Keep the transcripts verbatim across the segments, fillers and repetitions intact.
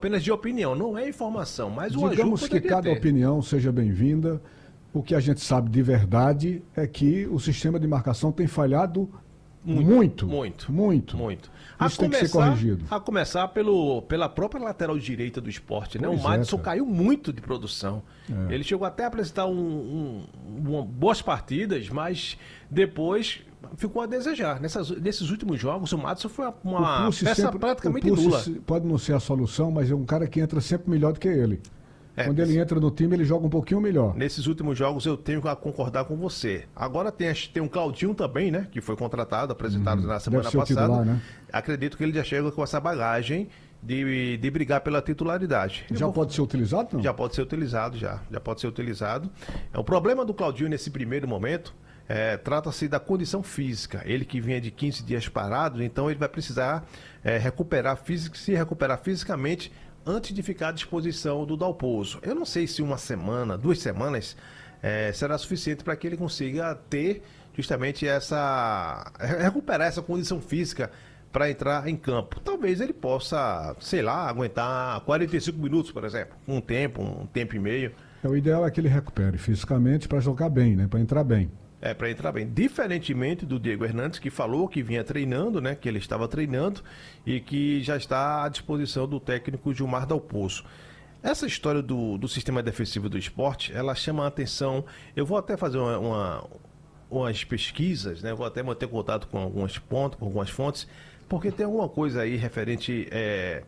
Apenas de opinião, não é informação, mas o Aju Digamos que poderia cada ter. opinião seja bem-vinda. O que a gente sabe de verdade é que o sistema de marcação tem falhado muito. Muito. Muito. Muito. Isso tem que ser corrigido. A começar pelo, pela própria lateral direita do esporte, né? Pois O Madison é, cara. caiu muito de produção. É. Ele chegou até a apresentar um, um, um- boas partidas, mas depois ficou a desejar. Nessas, nesses últimos jogos, o Madison foi uma, uma O Pulse peça sempre- praticamente o Pulse nula. se- pode não ser a solução, mas é um cara que entra sempre melhor do que ele. É, Quando ele entra no time, ele joga um pouquinho melhor. Nesses últimos jogos eu tenho que concordar com você. Agora tem, as- tem um Claudinho também, né? Que foi contratado, apresentado na semana Deve ser o passada. titular, né? Acredito que ele já chega com essa bagagem de, de brigar pela titularidade. Eu Já vou- pode ser utilizado, não? Já pode ser utilizado, já. Já pode ser utilizado. É, o problema do Claudinho nesse primeiro momento é, trata-se da condição física. Ele que vinha de quinze dias parado, então ele vai precisar é, recuperar físico, se recuperar fisicamente antes de ficar à disposição do Dalpozo. Eu não sei se uma semana, duas semanas, é, será suficiente para que ele consiga ter justamente essa... recuperar essa condição física para entrar em campo. Talvez ele possa, sei lá, aguentar quarenta e cinco minutos, por exemplo. Um tempo, um tempo e meio. É, o ideal é que ele recupere fisicamente para jogar bem, né? Para entrar bem. É, para entrar bem. Diferentemente do Diego Hernandes, que falou que vinha treinando, né? Que ele estava treinando e que já está à disposição do técnico Gilmar Dalpozo. Essa história do, do sistema defensivo do esporte, ela chama a atenção. Eu vou até fazer uma, uma- umas pesquisas, né? Vou até manter contato com algumas pontos, com algumas fontes, porque tem alguma coisa aí referente é,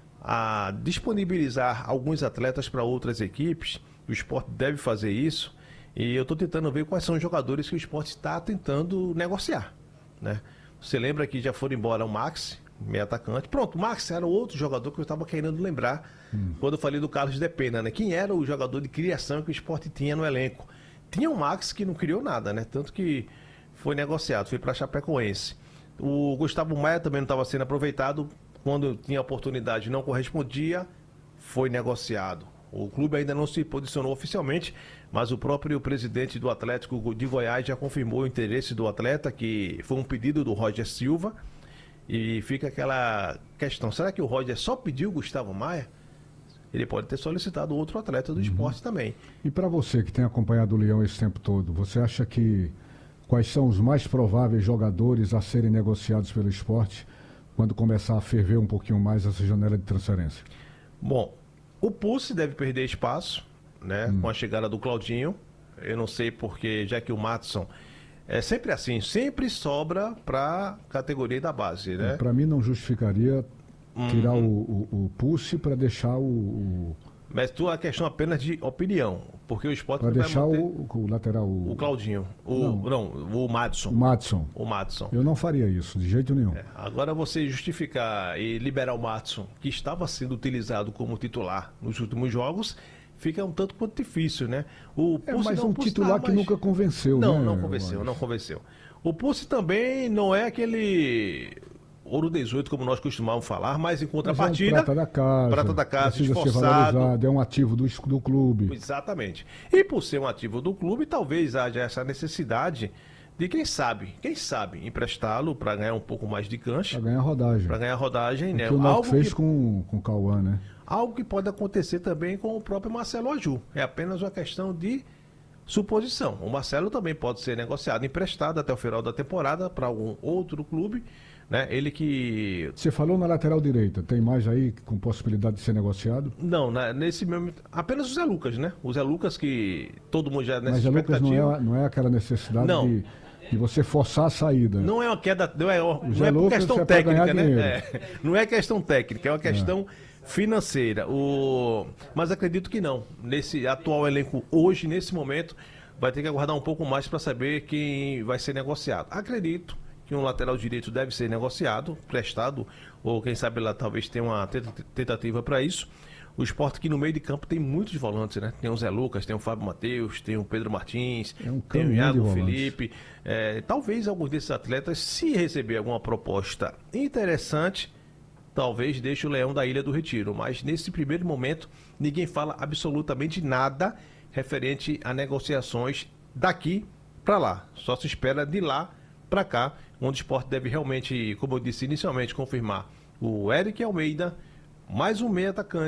a disponibilizar alguns atletas para outras equipes. O esporte deve fazer isso. E eu estou tentando ver quais são os jogadores que o esporte está tentando negociar, né? Você lembra que já foram embora o Max, meio atacante. Pronto, o Max era outro jogador que eu estava querendo lembrar hum. quando eu falei do Carlos Depena, né? Quem era o jogador de criação que o esporte tinha no elenco? Tinha o Max que não criou nada, né? Tanto que foi negociado, foi para Chapecoense. O Gustavo Maia também não estava sendo aproveitado. Quando tinha oportunidade e não correspondia, foi negociado. O clube ainda não se posicionou oficialmente, mas o próprio presidente do Atlético de Goiás já confirmou o interesse do atleta, que foi um pedido do Roger Silva. E fica aquela questão, será que o Roger só pediu o Gustavo Maia? Ele pode ter solicitado outro atleta do uhum. esporte também. E para você que tem acompanhado o Leão esse tempo todo, você acha que quais são os mais prováveis jogadores a serem negociados pelo esporte quando começar a ferver um pouquinho mais essa janela de transferência? Bom, o Pulse deve perder espaço, né, hum. com a chegada do Claudinho. Eu não sei porque, já que o Madison é sempre assim, sempre sobra para categoria da base, né? É, para mim não justificaria tirar uhum. o, o, o Pulse para deixar o, o... Mas tu é questão apenas de opinião, porque o esporte para deixar vai manter... o, o lateral o, o Claudinho, o não. não, o Madison. O Madison. O Madison. Eu não faria isso de jeito nenhum. É, agora você justificar e liberar o Madison, que estava sendo utilizado como titular nos últimos jogos, fica um tanto quanto difícil, né? O é, Pulse mas não, um Pulse titular tá, que mas... nunca convenceu, não, né? Não, não convenceu, não convenceu. O Pulse também não é aquele ouro dezoito, como nós costumávamos falar, mas em contrapartida... Mas é um prata da casa. Prata da casa, precisa esforçado. ser valorizado, é um ativo do, do clube. Exatamente. E por ser um ativo do clube, talvez haja essa necessidade de, quem sabe, quem sabe, emprestá-lo para ganhar um pouco mais de cancha. Para ganhar rodagem. Para ganhar rodagem, o né? Que o Náutico algo fez que... com, com o Cauã, né? Algo que pode acontecer também com o próprio Marcelo Aju. É apenas uma questão de suposição. O Marcelo também pode ser negociado, emprestado até o final da temporada para algum outro clube, né? Ele que... Você falou na lateral direita, tem mais aí com possibilidade de ser negociado? Não, na, nesse mesmo... Apenas o Zé Lucas, né? O Zé Lucas que todo mundo já nessa Mas Zé Lucas expectativa... não é, não é aquela necessidade não. de... E você forçar a saída. Não é uma queda, não é, não é Lucas questão é técnica, né? É, não é questão técnica, é uma questão é. financeira. O, mas acredito que não. Nesse atual elenco hoje, nesse momento, vai ter que aguardar um pouco mais para saber quem vai ser negociado. Acredito que um lateral direito deve ser negociado, prestado, ou quem sabe lá talvez tenha uma tentativa para isso. O esporte que no meio de campo tem muitos volantes, né? Tem o Zé Lucas, tem o Fábio Matheus, tem o Pedro Martins, é um tem o Iago Felipe. É, talvez alguns desses atletas, se receber alguma proposta interessante, talvez deixe o Leão da Ilha do Retiro. Mas nesse primeiro momento, ninguém fala absolutamente nada referente a negociações daqui para lá. Só se espera de lá para cá, onde o esporte deve realmente, como eu disse inicialmente, confirmar o Eric Almeida, mais um meio atacante.